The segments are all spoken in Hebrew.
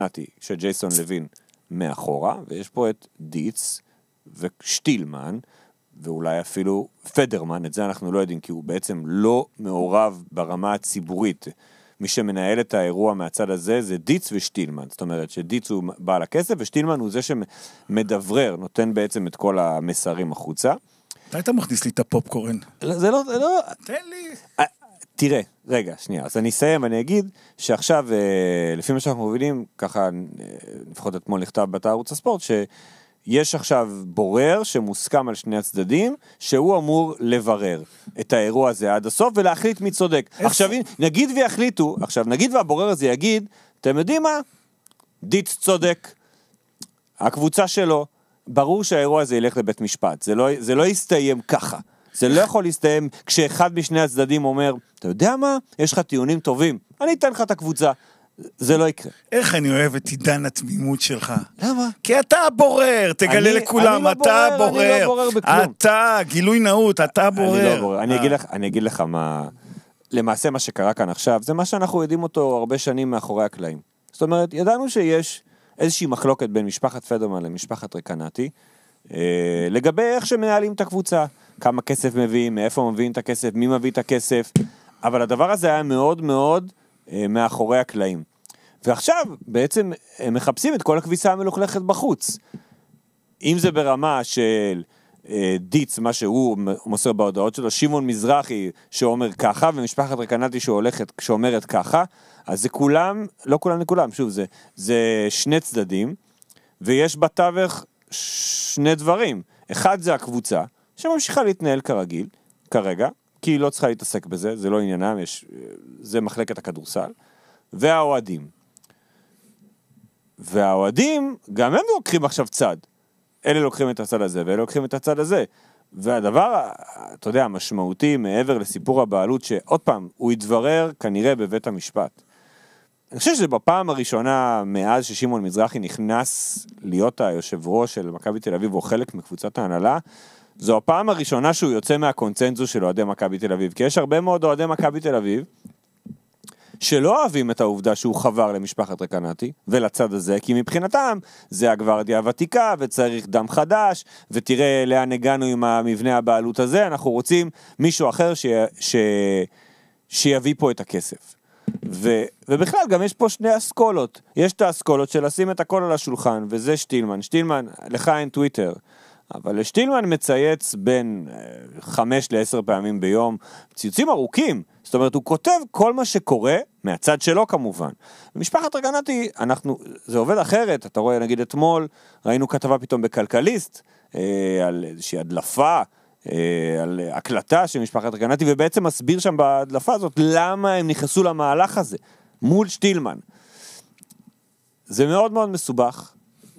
שג'ייסון לוין מאחורה, ויש פה את דיץ ושטילמן, ואולי אפילו פדרמן, את זה אנחנו לא יודעים, כי הוא בעצם לא מעורב ברמה הציבורית. מי שמנהל את האירוע מהצד הזה זה דיץ ושטילמן, זאת אומרת שדיץ הוא בעל הכסף, ושטילמן הוא זה שמדברר, נותן בעצם את כל המסרים החוצה. אתה מכניס לי את הפופקורן. זה לא... תן לי. תראה, רגע, שנייה, אז אני אסיים, אני אגיד שעכשיו, לפי מה שאנחנו מבינים, ככה, לפחות אתמול נכתב באתר ערוץ הספורט, שיש עכשיו בורר שמוסכם על שני הצדדים, שהוא אמור לברר את האירוע הזה עד הסוף, ולהחליט מי צודק. עכשיו, נגיד ויחליטו, עכשיו, נגיד והבורר הזה יגיד, אתם יודעים מה? דיץ צודק, הקבוצה שלו, ברור שהאירוע הזה ילך לבית משפט, זה לא יסתיים ככה. זה לא יכול להסתיים כשאחד משני הצדדים אומר, אתה יודע מה? יש לך טיעונים טובים, אני אתן לך את הקבוצה. זה לא יקרה. איך אני אוהב את עידן התמימות שלך. למה? כי אתה בורר, תגלה לכולם, אתה בורר. אני לא בורר בכלום. אתה, גילוי נאות, אתה בורר. אני לא בורר. אני אגיד לך מה, למעשה מה שקרה כאן עכשיו, זה מה שאנחנו יודעים אותו הרבה שנים מאחורי הקלעים. זאת אומרת, ידענו שיש איזושהי מחלוקת בין משפחת פדרמן למשפחת רקנטי, לגבי איך שמנהלים את הקבוצה. כמה כסף מביאים, מאיפה מביאים את הכסף, מי מביא את הכסף, אבל הדבר הזה היה מאוד מאוד מאחורי הקלעים. ועכשיו בעצם הם מחפשים את כל הכביסה המלוכלכת בחוץ. אם זה ברמה של דיץ, מה שהוא מוסר בהודעות שלו, שמעון מזרחי שאומר ככה, ומשפחת רקנטי שאומרת ככה, אז זה כולם, לא כולם לכולם, שוב, זה שני צדדים, ויש בתווך שני דברים. אחד זה הקבוצה, שממשיכה להתנהל כרגיל, כרגע, כי היא לא צריכה להתעסק בזה, זה לא עניינם, זה מחלקת הכדורסל, והאוהדים. והאוהדים, גם הם לוקחים עכשיו צד. אלה לוקחים את הצד הזה, ואלה לוקחים את הצד הזה. והדבר, אתה יודע, המשמעותי מעבר לסיפור הבעלות, שעוד פעם, הוא יתברר כנראה בבית המשפט. אני חושב שזה בפעם הראשונה, מאז ששמעון מזרחי נכנס להיות היושב ראש של מכבי תל אביב, או חלק מקבוצת ההנהלה, זו הפעם הראשונה שהוא יוצא מהקונצנזוס של אוהדי מכבי תל אביב, כי יש הרבה מאוד אוהדי מכבי תל אביב, שלא אוהבים את העובדה שהוא חבר למשפחת רקנטי, ולצד הזה, כי מבחינתם זה הגוורדיה הוותיקה, וצריך דם חדש, ותראה לאן הגענו עם המבנה הבעלות הזה, אנחנו רוצים מישהו אחר שיביא פה את הכסף. ובכלל גם יש פה שני אסכולות, יש את האסכולות של לשים את הכל על השולחן, וזה שטילמן, לך אין טוויטר, אבל שטילמן מצייץ בין 5 ל-10 פעמים ביום, ציוצים ארוכים, זאת אומרת, הוא כותב כל מה שקורה, מהצד שלו כמובן. במשפחת רקנטי, זה עובד אחרת, אתה רואה, נגיד אתמול, ראינו כתבה פתאום בכלכליסט, על איזושהי הדלפה, על הקלטה של משפחת רקנטי, ובעצם מסביר שם בהדלפה הזאת, למה הם נכנסו למהלך הזה, מול שטילמן. זה מאוד מאוד מסובך,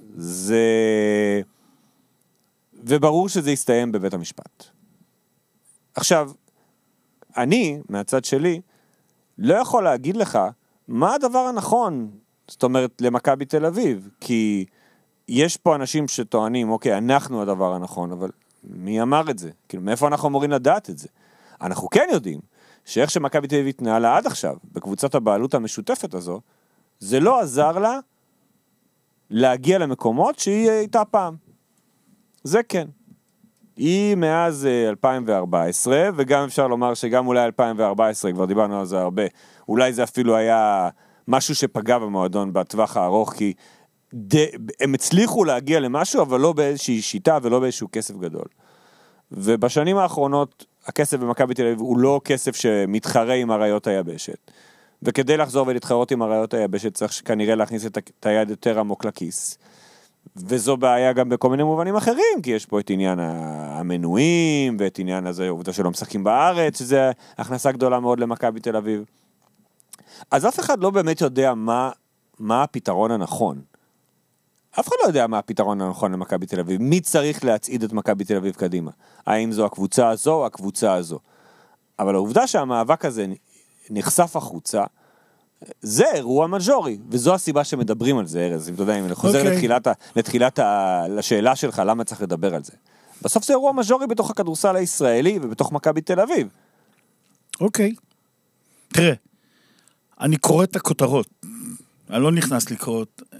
וברור שזה יסתיים בבית המשפט. עכשיו, אני, מהצד שלי, לא יכול להגיד לך מה הדבר הנכון, זאת אומרת, למכבי תל אביב, כי יש פה אנשים שטוענים, אוקיי, אנחנו הדבר הנכון, אבל מי אמר את זה? כאילו, מאיפה אנחנו אמורים לדעת את זה? אנחנו כן יודעים שאיך שמכבי תל אביב התנהלה עד עכשיו, בקבוצת הבעלות המשותפת הזו, זה לא עזר לה להגיע למקומות שהיא הייתה פעם. זה כן. היא מאז 2014, וגם אפשר לומר שגם אולי 2014, כבר דיברנו על זה הרבה, אולי זה אפילו היה משהו שפגע במועדון בטווח הארוך, כי הם הצליחו להגיע למשהו, אבל לא באיזושהי שיטה ולא באיזשהו כסף גדול. ובשנים האחרונות, הכסף במכבי תל אביב הוא לא כסף שמתחרה עם אריות היבשת. וכדי לחזור ולהתחרות עם אריות היבשת, צריך כנראה להכניס את היד יותר עמוק לכיס. וזו בעיה גם בכל מיני מובנים אחרים, כי יש פה את עניין המנויים, ואת עניין הזה, עובדה שלא משחקים בארץ, שזה הכנסה גדולה מאוד למכבי תל אביב. אז אף אחד לא באמת יודע מה הפתרון הנכון. אף אחד לא יודע מה הפתרון הנכון למכבי תל אביב. מי צריך להצעיד את מכבי תל אביב קדימה? האם זו הקבוצה הזו או הקבוצה הזו? אבל העובדה שהמאבק הזה נחשף החוצה, זה אירוע מז'ורי, וזו הסיבה שמדברים על זה, ארז, אם אתה יודע, אם אני חוזר לשאלה שלך, למה צריך לדבר על זה? בסוף זה אירוע מז'ורי בתוך הכדורסל הישראלי, ובתוך מכבי תל אביב. אוקיי. תראה, אני קורא את הכותרות, אני לא נכנס לקרוא,